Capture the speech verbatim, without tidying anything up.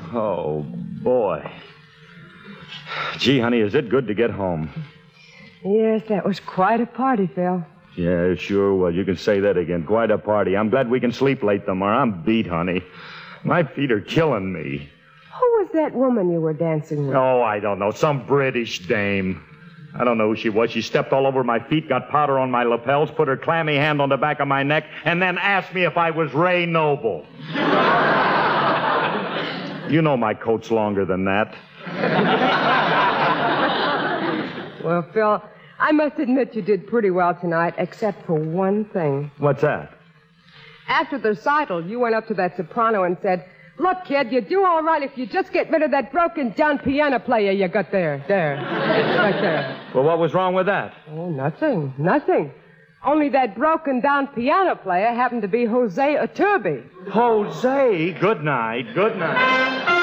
Oh, boy. Gee, honey, is it good to get home? Yes, that was quite a party, Phil. Yeah, it sure was. You can say that again. Quite a party. I'm glad we can sleep late tomorrow. I'm beat, honey. My feet are killing me. Who was that woman you were dancing with? Oh, I don't know. Some British dame. I don't know who she was. She stepped all over my feet, got powder on my lapels, put her clammy hand on the back of my neck, and then asked me if I was Ray Noble. You know my coat's longer than that. Well, Phil, I must admit you did pretty well tonight, except for one thing. What's that? After the recital, you went up to that soprano and said, "Look, kid, you do all right if you just get rid of that broken-down piano player you got there. There. Right there." Well, what was wrong with that? Oh, nothing. Nothing. Only that broken-down piano player happened to be Jose Iturbe. Jose, good night, good night.